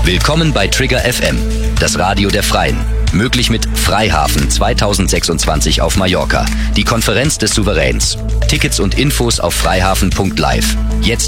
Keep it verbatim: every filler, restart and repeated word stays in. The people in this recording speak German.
Willkommen bei Trigger F M, das Radio der Freien. Möglich mit Freihafen zweitausendsechsundzwanzig auf Mallorca, die Konferenz des Souveräns. Tickets und Infos auf freihafen punkt live. Jetzt